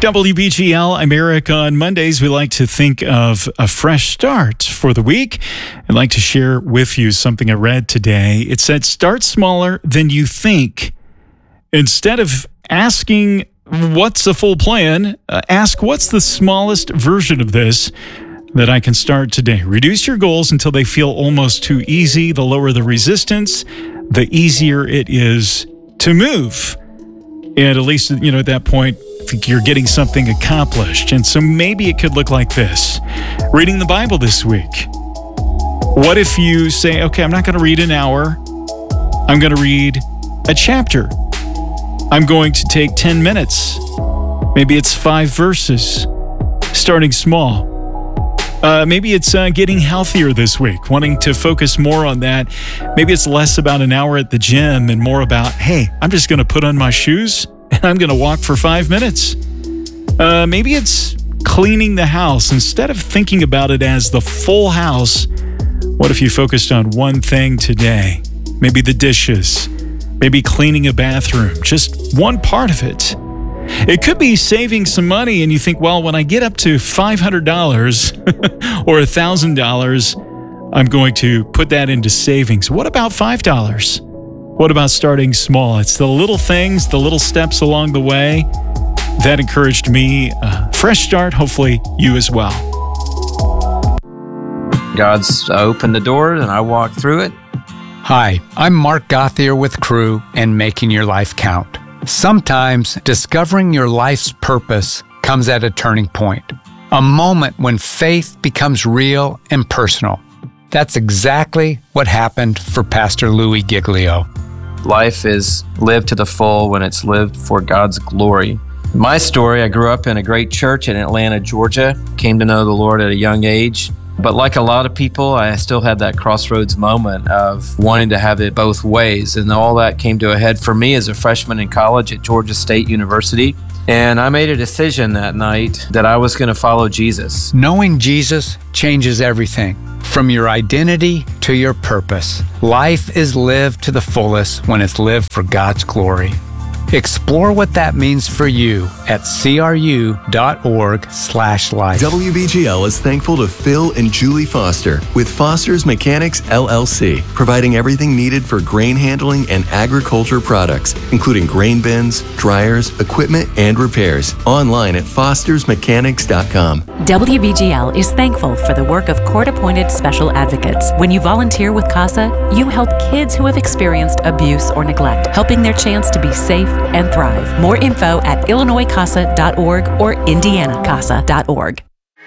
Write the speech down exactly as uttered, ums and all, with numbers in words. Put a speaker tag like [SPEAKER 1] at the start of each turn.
[SPEAKER 1] W B G L, I'm Eric. On Mondays, we like to think of a fresh start for the week. I'd like to share with you something I read today. It said, start smaller than you think. Instead of asking, what's the full plan, uh, ask, what's the smallest version of this that I can start today? Reduce your goals until they feel almost too easy. The lower the resistance, the easier it is to move. And at least, you know, at that point, I think you're getting something accomplished. And so maybe it could look like this. Reading the Bible this week. What if you say, okay, I'm not going to read an hour. I'm going to read a chapter. I'm going to take ten minutes. Maybe it's five verses. Starting small. Uh, maybe it's uh, getting healthier this week, wanting to focus more on that. Maybe it's less about an hour at the gym and more about, hey, I'm just going to put on my shoes and I'm going to walk for five minutes. Uh, maybe it's cleaning the house. Instead of thinking about it as the full house, what if you focused on one thing today? Maybe the dishes, maybe cleaning a bathroom, just one part of it. It could be saving some money and you think, well, when I get up to five hundred dollars or one thousand dollars, I'm going to put that into savings. What about five dollars? What about starting small? It's the little things, the little steps along the way that encouraged me. A fresh start, hopefully you as well.
[SPEAKER 2] God's opened the door and I walked through it.
[SPEAKER 3] Hi, I'm Mark Gothier with Crew and Making Your Life Count. Sometimes discovering your life's purpose comes at a turning point, a moment when faith becomes real and personal. That's exactly what happened for Pastor Louis Giglio.
[SPEAKER 2] Life is lived to the full when it's lived for God's glory. My story, I grew up in a great church in Atlanta, Georgia, came to know the Lord at a young age. But like a lot of people, I still had that crossroads moment of wanting to have it both ways. And all that came to a head for me as a freshman in college at Georgia State University. And I made a decision that night that I was going to follow Jesus.
[SPEAKER 3] Knowing Jesus changes everything, from your identity to your purpose. Life is lived to the fullest when it's lived for God's glory. Explore what that means for you at cru.org slash life.
[SPEAKER 4] W B G L is thankful to Phil and Julie Foster with Foster's Mechanics, L L C, providing everything needed for grain handling and agriculture products, including grain bins, dryers, equipment, and repairs. Online at fosters mechanics dot com.
[SPEAKER 5] W B G L is thankful for the work of court-appointed special advocates. When you volunteer with CASA, you help kids who have experienced abuse or neglect, helping their chance to be safe and thrive. More info at illinois casa dot org or indiana casa dot org.